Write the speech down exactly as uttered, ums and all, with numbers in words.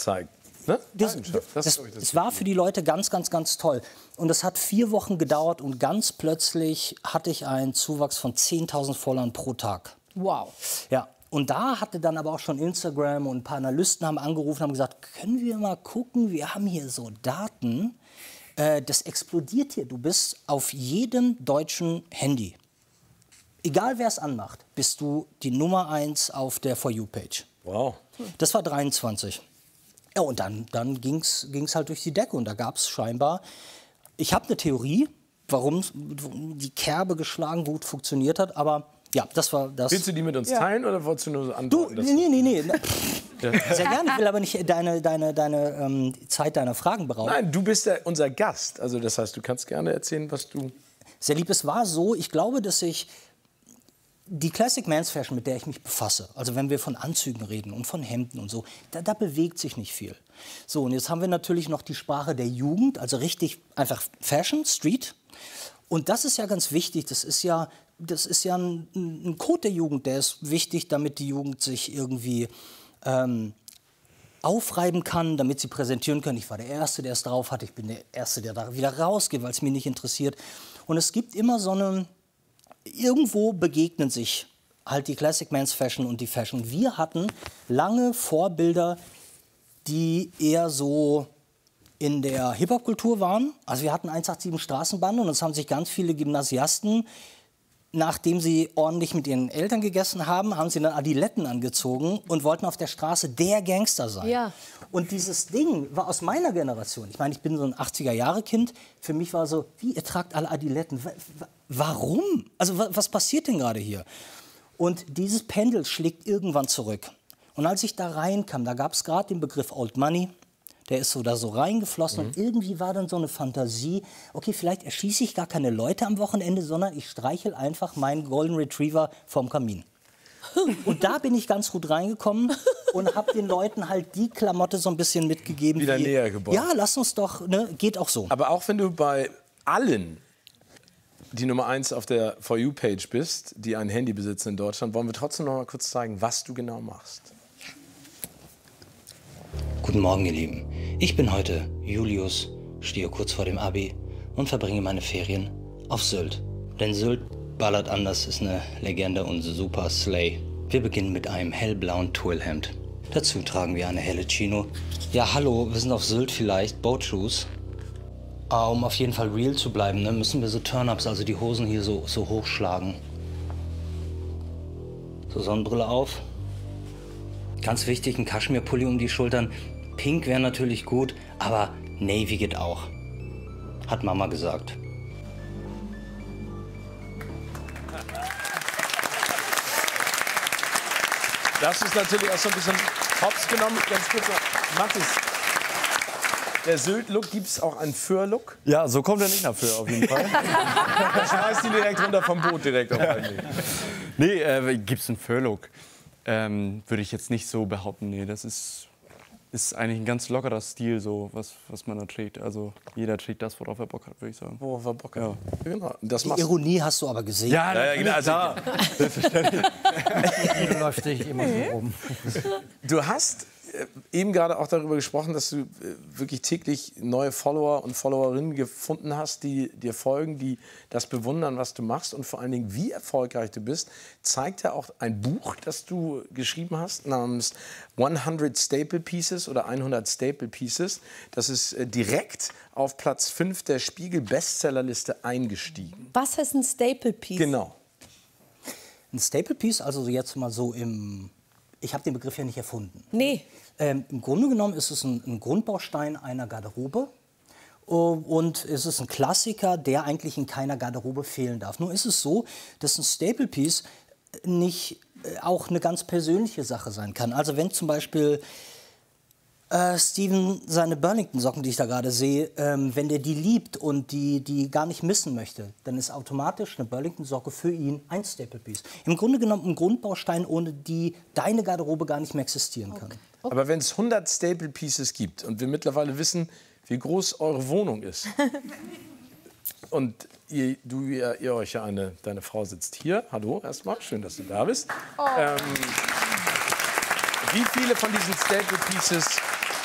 zeigt. Ne? Das, das, das, es war für die Leute ganz, ganz, ganz toll. Und es hat vier Wochen gedauert und ganz plötzlich hatte ich einen Zuwachs von zehntausend Followern pro Tag. Wow. Ja. Und da hatte dann aber auch schon Instagram und ein paar Analysten haben angerufen und haben gesagt, können wir mal gucken, wir haben hier so Daten, äh, das explodiert hier. Du bist auf jedem deutschen Handy, egal wer es anmacht, bist du die Nummer eins auf der For You-Page. Wow. Das war dreiundzwanzig. Ja, und dann, dann ging es halt durch die Decke und da gab es scheinbar, ich habe eine Theorie, warum die Kerbe geschlagen gut funktioniert hat, aber ja, das war das. Willst du die mit uns Ja. teilen oder wolltest du nur so antworten? Du, nee, nee, nee. Ja. Sehr gerne, ich will aber nicht deine, deine, deine ähm, Zeit deiner Fragen berauben. Nein, du bist ja unser Gast. Also das heißt, du kannst gerne erzählen, was du... Sehr lieb, es war so, ich glaube, dass ich die Classic Men's Fashion, mit der ich mich befasse, also wenn wir von Anzügen reden und von Hemden und so, da, da bewegt sich nicht viel. So, und jetzt haben wir natürlich noch die Sprache der Jugend, also richtig einfach Fashion, Street. Und das ist ja ganz wichtig, das ist ja, das ist ja ein, ein Code der Jugend, der ist wichtig, damit die Jugend sich irgendwie ähm, aufreiben kann, damit sie präsentieren können. Ich war der Erste, der es drauf hat, ich bin der Erste, der da wieder rausgeht, weil es mich nicht interessiert. Und es gibt immer so eine, irgendwo begegnen sich halt die Classic Men's Fashion und die Fashion. Wir hatten lange Vorbilder, die eher so in der Hip-Hop-Kultur waren. Also wir hatten hundertsiebenundachtzig Straßenbande und es haben sich ganz viele Gymnasiasten, nachdem sie ordentlich mit ihren Eltern gegessen haben, haben sie dann Adiletten angezogen und wollten auf der Straße der Gangster sein. Ja. Und dieses Ding war aus meiner Generation. Ich meine, ich bin so ein achtziger-Jahre-Kind. Für mich war so, wie, ihr tragt alle Adiletten. W warum? Also was passiert denn gerade hier? Und dieses Pendel schlägt irgendwann zurück. Und als ich da reinkam, da gab es gerade den Begriff Old Money. Der ist so da so reingeflossen mhm. und irgendwie war dann so eine Fantasie, okay, vielleicht erschieße ich gar keine Leute am Wochenende, sondern ich streichel einfach meinen Golden Retriever vom Kamin. Und da bin ich ganz gut reingekommen und habe den Leuten halt die Klamotte so ein bisschen mitgegeben. Wieder wie, näher gebracht. Ja, lass uns doch, ne, geht auch so. Aber auch wenn du bei allen die Nummer eins auf der For You-Page bist, die ein Handy besitzen in Deutschland, wollen wir trotzdem noch mal kurz zeigen, was du genau machst. Guten Morgen, ihr Lieben. Ich bin heute Julius, stehe kurz vor dem Abi und verbringe meine Ferien auf Sylt. Denn Sylt ballert anders, ist eine Legende und super Slay. Wir beginnen mit einem hellblauen Twillhemd. Dazu tragen wir eine helle Chino. Ja, hallo, wir sind auf Sylt vielleicht, Boatshoes. Uh, um auf jeden Fall real zu bleiben, ne, müssen wir so Turn-Ups, also die Hosen hier so, so hochschlagen. So, Sonnenbrille auf. Ganz wichtig, ein Kaschmirpulli um die Schultern. Pink wäre natürlich gut, aber Navy geht auch. Hat Mama gesagt. Das ist natürlich auch so ein bisschen hops genommen. Ganz kurz noch, Mathis, der Sylt-Look, gibt es auch einen Föhr-Look? Ja, so kommt er nicht nach Föhr auf jeden Fall. Da schmeißt ihn direkt runter vom Boot direkt auf einmal. Nee, äh, gibt's einen Föhr-Look? Ähm, würde ich jetzt nicht so behaupten. Nee, das ist, ist eigentlich ein ganz lockerer Stil, so, was, was man da trägt. Also jeder trägt das, worauf er Bock hat, würde ich sagen. Worauf er Bock hat. Ja. Genau. Das Die machst du. Ironie hast du aber gesehen. Ja, Ja, ja, genau. Also, da. Selbstverständlich. läuft sich immer so rum. Du hast äh, eben gerade auch darüber gesprochen, dass du äh, wirklich täglich neue Follower und Followerinnen gefunden hast, die dir folgen, die das bewundern, was du machst und vor allen Dingen, wie erfolgreich du bist, zeigt ja auch ein Buch, das du geschrieben hast, namens hundert Staple Pieces oder hundert Staple Pieces. Das ist äh, direkt auf Platz fünf der Spiegel-Bestsellerliste eingestiegen. Was heißt ein Staple Piece? Genau. Ein Staple Piece, also jetzt mal so im... Ich habe den Begriff ja nicht erfunden. Nee. Ähm, Im Grunde genommen ist es ein, ein Grundbaustein einer Garderobe. Uh, und es ist ein Klassiker, der eigentlich in keiner Garderobe fehlen darf. Nur ist es so, dass ein Staple Piece nicht äh, auch eine ganz persönliche Sache sein kann. Also wenn zum Beispiel äh, Steven seine Burlington-Socken, die ich da gerade sehe, ähm, wenn der die liebt und die, die gar nicht missen möchte, dann ist automatisch eine Burlington-Socke für ihn ein Staple Piece. Im Grunde genommen ein Grundbaustein, ohne die deine Garderobe gar nicht mehr existieren kann. Okay. Aber wenn es hundert Staple Pieces gibt und wir mittlerweile wissen, wie groß eure Wohnung ist und ihr, du, ihr, ihr euch ja eine, deine Frau sitzt hier, hallo erstmal, schön, dass du da bist. Oh. Ähm, wie viele von diesen Staple Pieces